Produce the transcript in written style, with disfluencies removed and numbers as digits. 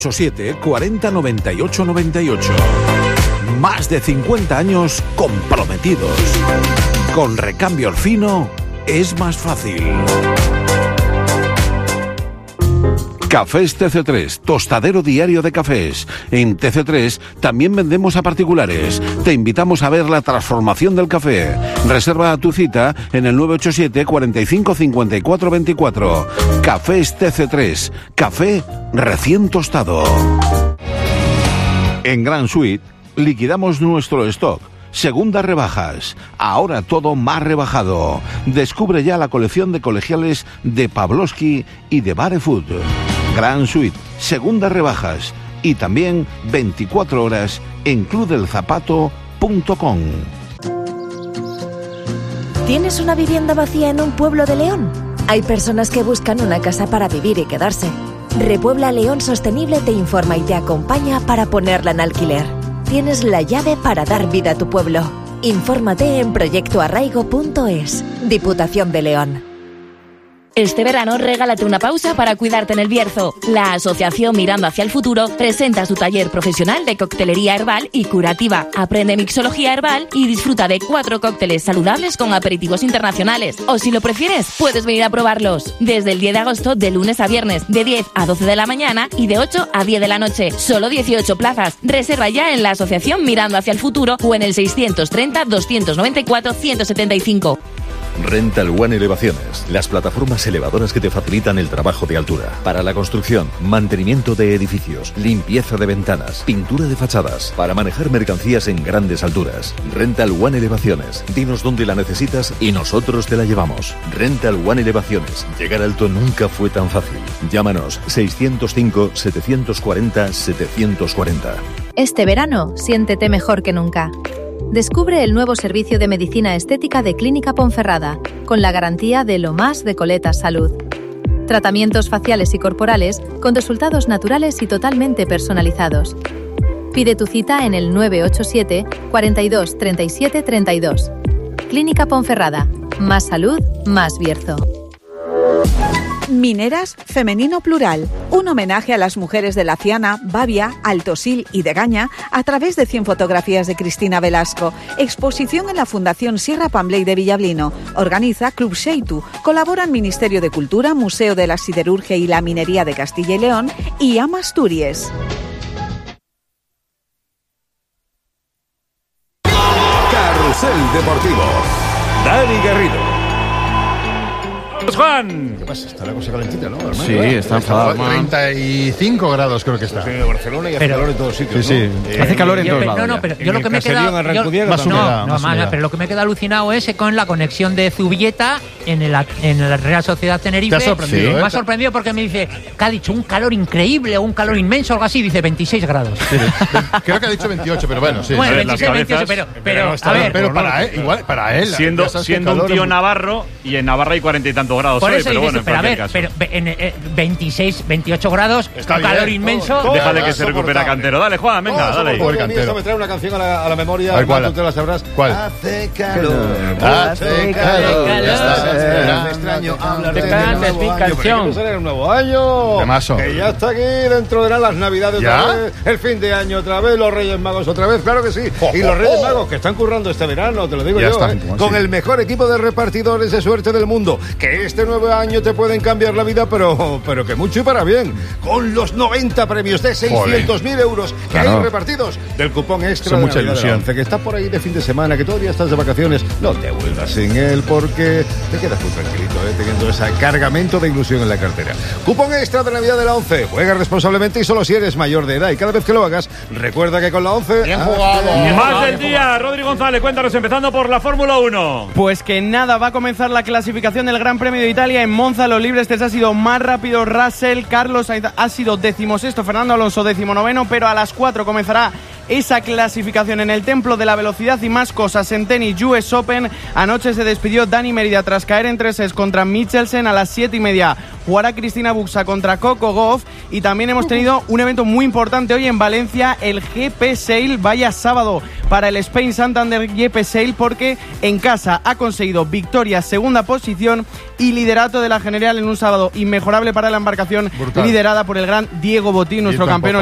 87 40 98 98. Más de 50 años comprometidos. Con recambio Orfino es más fácil. Cafés TC3, tostadero diario de cafés. En TC3 también vendemos a particulares. Te invitamos a ver la transformación del café. Reserva tu cita en el 987 45 54 24. Cafés TC3, café recién tostado. En Gran Suite liquidamos nuestro stock. Segundas rebajas. Ahora todo más rebajado. Descubre ya la colección de colegiales de Pavlovsky y de Barefoot. Gran Suite, segundas rebajas y también 24 horas en clubdelzapato.com. ¿Tienes una vivienda vacía en un pueblo de León? Hay personas que buscan una casa para vivir y quedarse. Repuebla León Sostenible te informa y te acompaña para ponerla en alquiler. Tienes la llave para dar vida a tu pueblo. Infórmate en proyectoarraigo.es. Diputación de León. Este verano regálate una pausa para cuidarte en el Bierzo. La Asociación Mirando hacia el Futuro presenta su taller profesional de coctelería herbal y curativa. Aprende mixología herbal y disfruta de 4 cócteles saludables con aperitivos internacionales. O si lo prefieres, puedes venir a probarlos. Desde el 10 de agosto, de lunes a viernes, de 10 a 12 de la mañana y de 8 a 10 de la noche. Solo 18 plazas. Reserva ya en la Asociación Mirando hacia el Futuro o en el 630 294 175. Rental One Elevaciones, las plataformas elevadoras que te facilitan el trabajo de altura. Para la construcción, mantenimiento de edificios, limpieza de ventanas, pintura de fachadas, para manejar mercancías en grandes alturas. Rental One Elevaciones, dinos dónde la necesitas y nosotros te la llevamos. Rental One Elevaciones, llegar alto nunca fue tan fácil. Llámanos 605 740 740. Este verano, siéntete mejor que nunca. Descubre el nuevo servicio de medicina estética de Clínica Ponferrada, con la garantía de lo más de Coletas Salud. Tratamientos faciales y corporales con resultados naturales y totalmente personalizados. Pide tu cita en el 987 42 37 32. Clínica Ponferrada. Más salud, más Bierzo. Mineras Femenino Plural, un homenaje a las mujeres de Laciana, Bavia, Altosil y Degaña a través de 100 fotografías de Cristina Velasco. Exposición en la Fundación Sierra Pambley de Villablino. Organiza Club Xeitu. Colaboran Ministerio de Cultura, Museo de la Siderurgia y la Minería de Castilla y León y Amasturies. Carrusel Deportivo. Dani Garrido. Juan. ¿Qué pasa? Está la cosa calentita, ¿no? Hermano? Sí, está enfadado. 35 grados creo que está. En Barcelona y hace calor en todos sitios. Sí, sí. Hace calor en todos lados. No, pero yo lo que me he quedado... pero lo que me he quedado alucinado es con la conexión de Zubieta en la Real Sociedad Tenerife. ¿Te ha sorprendido? Me ha sorprendido porque me dice que ha dicho un calor increíble o un calor inmenso, algo así. Dice 26 grados. Sí, creo que ha dicho 28, pero bueno, sí. Bueno, 26, 28, pero a ver... Pero para él... Siendo un tío navarro, y en Navarra hay 40 y tantos grados. Por hoy, eso pero dices, bueno, pero a ver, pero en 26, 28 grados, está un calor inmenso. Déjale que se recupera Cantero. Dale, Juan, venga, dale. Eso me trae una canción a la memoria. ¿Cuál? Tú te la sabrás. ¿Cuál? Hace calor. Hace calor. Me extraño. Te cantes mi canción. Que un nuevo año. Temazo. Que ya está aquí dentro de las Navidades otra vez. El fin de año otra vez. Los Reyes Magos otra vez. Claro que sí. Y los Reyes Magos que están currando este verano, te lo digo yo. Con el mejor equipo de repartidores de suerte del mundo. Que este nuevo año te pueden cambiar la vida, pero que mucho y para bien. Con los 90 premios de 600.000 euros que hay repartidos del cupón extra de mucha ilusión. 11, que está por ahí de fin de semana, que todavía estás de vacaciones, no te vuelvas sin él porque te quedas muy tranquilito, teniendo ese cargamento de ilusión en la cartera. Cupón extra de Navidad de la 11. Juega responsablemente y solo si eres mayor de edad. Y cada vez que lo hagas, recuerda que con la 11... Bien jugado. Más del día, Rodri González, cuéntanos, empezando por la Fórmula 1. Pues que nada, va a comenzar la clasificación del Gran Premio de Italia en Monza. Los libres ha sido más rápido Russell, Carlos ha sido 16º, Fernando Alonso 19º, pero a las 4 comenzará esa clasificación en el Templo de la Velocidad y más cosas en tenis US Open. Anoche se despidió Dani Mérida tras caer en 3 sets contra Michelsen. A las 7:30 jugará Cristina Buxa contra Coco Gauff. Y también hemos tenido un evento muy importante hoy en Valencia, el GP Sail. Vaya sábado para el Spain Santander GP Sail, porque en casa ha conseguido victoria, segunda posición y liderato de la general en un sábado inmejorable para la embarcación. Brutal. Liderada por el gran Diego Botín, nuestro campeón